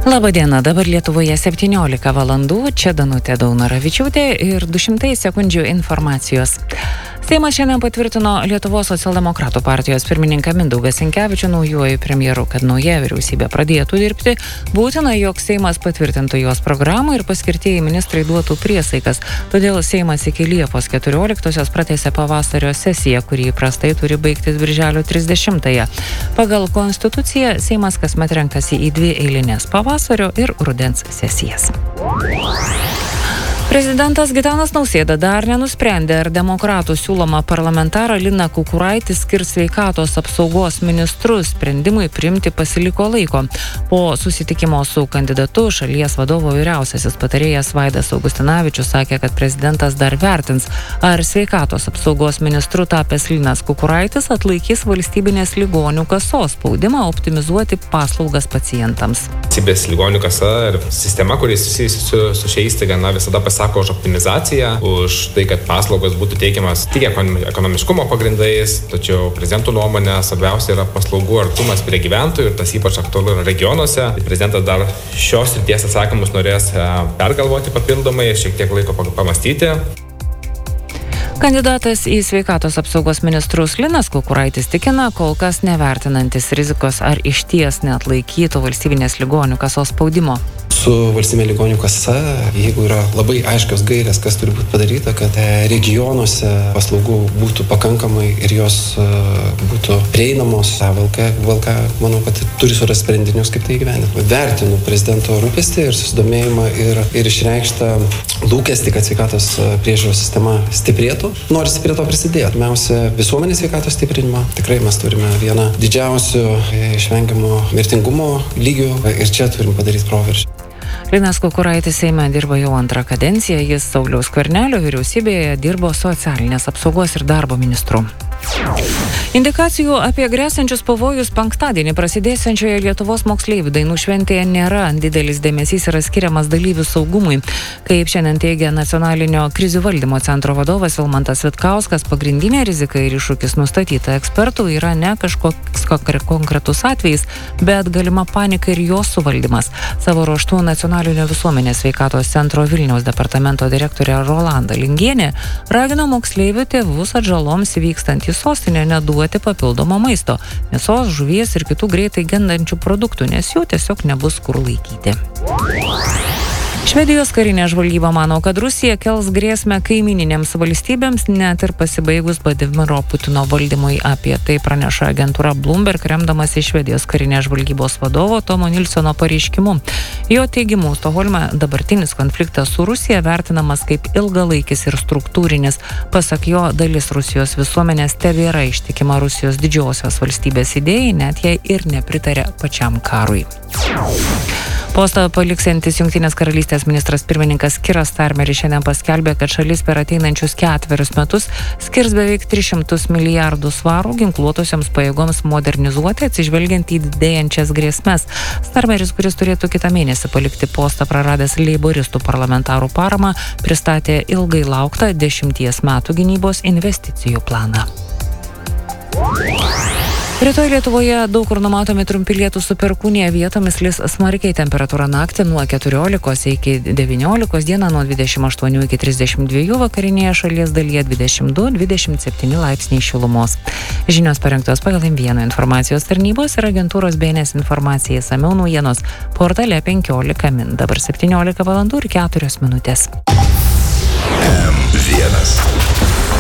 Labadiena, dabar Lietuvoje 17 valandų, čia Danutė Daunoravičiūtė ir 200 sekundžių informacijos. Seimas šiandien patvirtino Lietuvos socialdemokratų partijos pirmininką Mindaugą Sinkevičių naujuoju premjeru, kad nauja vyriausybė pradėtų dirbti. Būtina, jog Seimas patvirtintų jos programą ir paskirtieji ministrai duotų priesaikas. Todėl Seimas iki Liepos 14-osios pratęsė pavasario sesiją, kuri įprastai turi baigtis birželio 30-ąją. Pagal konstituciją Seimas kasmet renkasi į dvi eilinės pavasario ir rudens sesijas. Prezidentas Gitanas Nausėda dar nenusprendė, ar demokratų siūloma parlamentarą Liną Kukuraitį skirs sveikatos apsaugos ministrus. Sprendimui priimti pasiliko laiko. Po susitikimo su kandidatu šalies vadovo vyriausiasis patarėjas Vaidas Augustinavičius sakė, kad prezidentas dar vertins, ar sveikatos apsaugos ministru tapęs Linas Kukuraitis atlaikys valstybinės ligonių kasos spaudimą optimizuoti paslaugas pacientams. Valstybės ligonių kasa ir sistema, kuris susijusi su šia įstaiga, visada pasako už optimizaciją, už tai, kad paslaugos būtų teikiamas tik ekonomiškumo pagrindais, tačiau prezidentų nuomonė svarbiausia yra paslaugų artumas prie gyventojų ir tas ypač aktualu yra regionuose. Prezidentas dar šios srities atsakymus norės pergalvoti papildomai, šiek tiek laiko pamastyti. Kandidatas į sveikatos apsaugos ministrus Linas Kukuraitis tikina, kol kas nevertinantis rizikos, ar išties neatlaikytų valstybinės ligonių kasos spaudimo. Su valstybinė ligonių kasa, jeigu yra labai aiškios gairės, kas turi būti padaryta, kad regionuose paslaugų būtų pakankamai ir jos būtų prieinamos, VLK, manau, kad turi surasti sprendinius, kaip tai įgyvendinti. Vertinu prezidento rūpestį ir susidomėjimą ir išreikštą lūkestį, kad sveikatos priežiūros sistema stiprėtų. Norisi prie to prisidėti. Pirmiausia, visuomenės sveikatos stiprinimą. Tikrai mes turime vieną didžiausių išvengiamo mirtingumo lygių ir čia turim padaryti proveržį. Linas Kukuraitis Seime dirba jau antrą kadenciją, jis Sauliaus Skvernelio vyriausybėje dirbo socialinės apsaugos ir darbo ministru. Indikacijų apie grėsiančius pavojus penktadienį prasidėsiančioje Lietuvos moksleivių dainų šventėje nėra. Didelis dėmesys yra skiriamas dalyvių saugumui. Kaip šiandien teigia Nacionalinio krizių valdymo centro vadovas Vilmantas Vitkauskas, pagrindinė rizika ir iššūkis nustatyta ekspertų yra ne kažkoks konkretus atvejis, bet galima panika ir jos suvaldymas. Savo ruožtu Nacionalinio visuomenės sveikatos centro Vilniaus departamento direktorė Rolanda Lingienė ragino moksleivių tėvus atžaloms vykstant į sostinę neduoti papildomo maisto, mėsos, žuvies ir kitų greitai gendančių produktų, nes jų tiesiog nebus kur laikyti. Švedijos karinė žvalgyba mano, kad Rusija kels grėsmę kaimininėms valstybėms net ir pasibaigus Vladimiro Putino valdymui. Apie tai praneša agentūra Bloomberg, remdamas į Švedijos karinės žvalgybos vadovo Tomo Nilsono pareiškimu. Jo teigimu, Stokholme dabartinis konfliktas su Rusija vertinamas kaip ilgalaikis ir struktūrinis. Pasak jo, dalis Rusijos visuomenės tebėra ištikima Rusijos didžiosios valstybės idėjai, net jei ir nepritarė pačiam karui. Postą paliksiantis Jungtinės karalystės ministras pirmininkas Kiras Starmeris šiandien paskelbė, kad šalis per ateinančius 4 metus skirs beveik 300 milijardų svarų ginkluotosioms pajėgoms modernizuoti, atsižvelgiant į didėjančias grėsmes. Starmeris, kuris turėtų kitą mėnesį palikti postą praradęs leiboristų parlamentarų paramą, pristatė ilgai lauktą 10 metų gynybos investicijų planą. Rytoj Lietuvoje daug kur numatomi trumpi lietūs su perkūnija, vietomis lis smarkiai, temperatūra naktį nuo 14 iki 19, dieną nuo 28 iki 32, vakarinėje šalies dalyje 22-27 laipsniai šilumos. Žinios parengtos pagal M1 informacijos tarnybos ir agentūros BNS informacija, išsamiau naujienos portale 15 min. Dabar 17 valandų ir 4 minutės. M1